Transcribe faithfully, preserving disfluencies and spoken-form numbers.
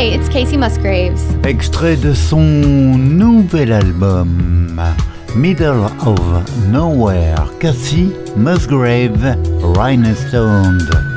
Hi, it's Casey Musgraves. Extrait de son nouvel album Middle of Nowhere, Casey Musgraves, Rhinestone.